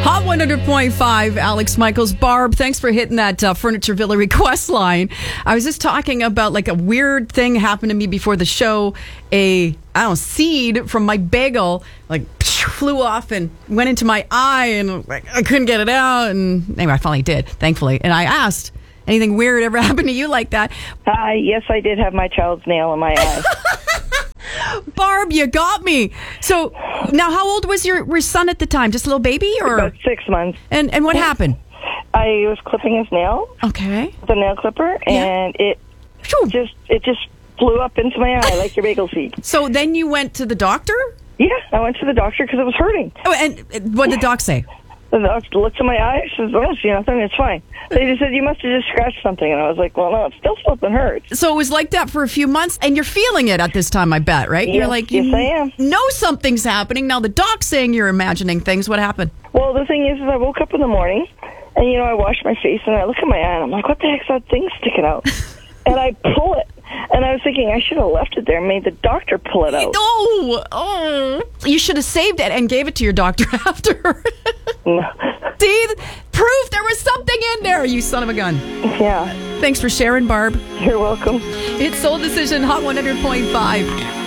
Hot 100.5, Alex Michaels. Barb, thanks for hitting that Furniture Villa request line. I was just talking about like a weird thing happened to me before the show. Seed from my bagel flew off and went into my eye, and I couldn't get it out. And anyway, I finally did, thankfully. And I asked, anything weird ever happened to you like that? Yes, I did have my child's nail in my eye. Barb, you got me. So now, how old was your son at the time? Just a little baby, or About 6 months. And what happened? I was clipping his nail. Okay. The nail clipper, and it just flew up into my eye like your bagel seed. So then you went to the doctor? Yeah, I went to the doctor because it was hurting. Oh, and what did the doc say? The doctor looked at my eye. She says, "I don't see nothing. It's fine." They just said, "You must have just scratched something." And I was like, "Well, no, it's still something hurts." So it was like that for a few months, and you're feeling it at this time, I bet, right? Yes, You're like, yes, I am. Know something's happening. Now the doc's saying you're imagining things. What happened? Well, the thing is I woke up in the morning, and, I wash my face, and I look at my eye, and I'm like, what the heck's that thing sticking out? And I pull it. And I was thinking I should have left it there and made the doctor pull it out. Oh, you should have saved it and gave it to your doctor after. No. See, proof there was something in there, you son of a gun. Yeah. Thanks for sharing, Barb. You're welcome. It's Soul Decision, Hot 100.5.